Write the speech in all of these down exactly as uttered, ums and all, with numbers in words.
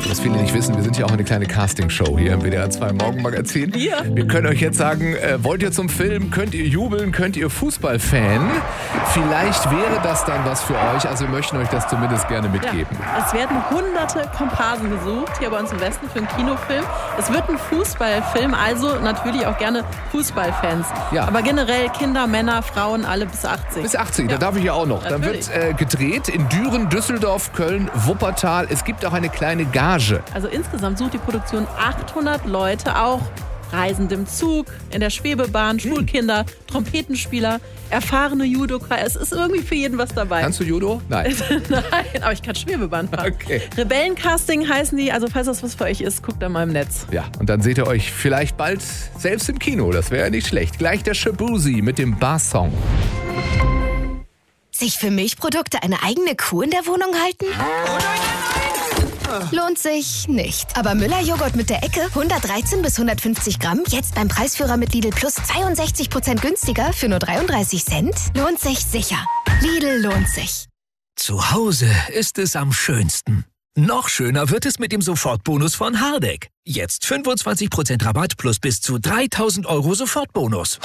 Was viele nicht wissen, wir sind ja auch eine kleine Castingshow hier im W D R zwei Morgenmagazin. Ja. Wir können euch jetzt sagen, äh, wollt ihr zum Film, könnt ihr jubeln, könnt ihr Fußballfan? Vielleicht wäre das dann was für euch, also wir möchten euch das zumindest gerne mitgeben. Ja. Es werden hunderte Komparsen gesucht hier bei uns im Westen für einen Kinofilm. Es wird ein Fußballfilm, also natürlich auch gerne Fußballfans. Ja. Aber generell Kinder, Männer, Frauen, alle bis achtzig. Bis achtzig, Ja. da darf ich ja auch noch. Dann Natürlich. wird äh, gedreht in Düren, Düsseldorf, Köln, Wuppertal. Es gibt auch eine kleine Gage. Also insgesamt sucht die Produktion achthundert Leute, auch Reisende im Zug, in der Schwebebahn, Schulkinder, Trompetenspieler, erfahrene Judoka. Es ist irgendwie für jeden was dabei. Kannst du Judo? Nein. Nein, aber ich kann Schwebebahn fahren. Okay. Rebellencasting heißen die, also falls das was für euch ist, guckt da mal im Netz. Ja, und dann seht ihr euch vielleicht bald selbst im Kino. Das wäre ja nicht schlecht. Gleich der Shabuzi mit dem Bar-Song. Sich für Milchprodukte eine eigene Kuh in der Wohnung halten? Lohnt sich nicht. Aber Müller-Joghurt mit der Ecke, hundertdreizehn bis hundertfünfzig Gramm, jetzt beim Preisführer mit Lidl Plus zweiundsechzig Prozent günstiger für nur dreiunddreißig Cent? Lohnt sich sicher. Lidl lohnt sich. Zu Hause ist es am schönsten. Noch schöner wird es mit dem Sofortbonus von Hardegg. Jetzt fünfundzwanzig Prozent Rabatt plus bis zu dreitausend Euro Sofortbonus.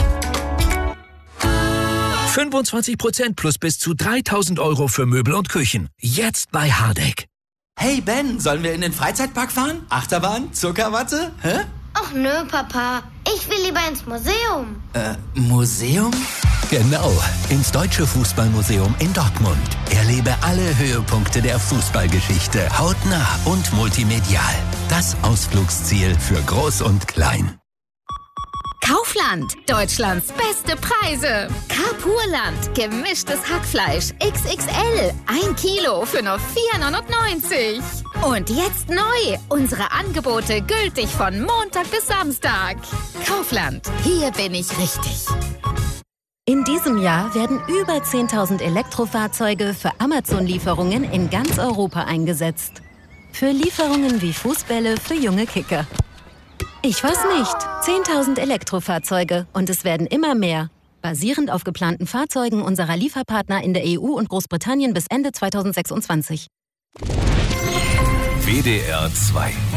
fünfundzwanzig Prozent plus bis zu dreitausend Euro für Möbel und Küchen. Jetzt bei Hardegg. Hey Ben, sollen wir in den Freizeitpark fahren? Achterbahn? Zuckerwatte? Hä? Ach nö, Papa. Ich will lieber ins Museum. Äh, Museum? Genau, ins Deutsche Fußballmuseum in Dortmund. Erlebe alle Höhepunkte der Fußballgeschichte hautnah und multimedial. Das Ausflugsziel für Groß und Klein. Kaufland, Deutschlands beste Preise. Carpurland, gemischtes Hackfleisch X X L, ein Kilo für nur vier neunundneunzig. Und jetzt neu, unsere Angebote gültig von Montag bis Samstag. Kaufland, hier bin ich richtig. In diesem Jahr werden über zehntausend Elektrofahrzeuge für Amazon-Lieferungen in ganz Europa eingesetzt. Für Lieferungen wie Fußbälle für junge Kicker. Ich weiß nicht. zehntausend Elektrofahrzeuge und es werden immer mehr. Basierend auf geplanten Fahrzeugen unserer Lieferpartner in der E U und Großbritannien bis Ende zweitausendsechsundzwanzig. W D R zwei